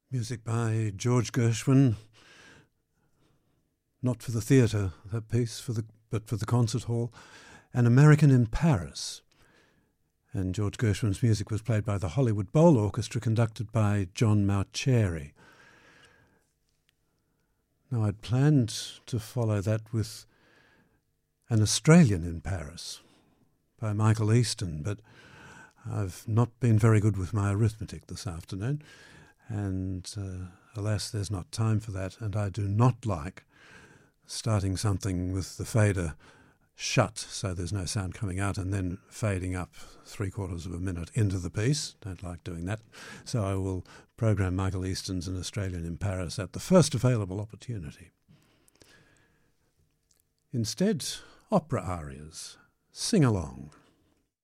Music by George Gershwin, not for the theatre, that piece, but for the concert hall, An American in Paris. And George Gershwin's music was played by the Hollywood Bowl Orchestra, conducted by John Mauceri. Now, I'd planned to follow that with An Australian in Paris by Michael Easton, but I've not been very good with my arithmetic this afternoon, and alas, there's not time for that, and I do not like starting something with the fader shut so there's no sound coming out and then fading up 3/4 of a minute into the piece. Don't like doing that. So I will program Michael Easton's An Australian in Paris at the first available opportunity. Instead, opera arias, Sing Along.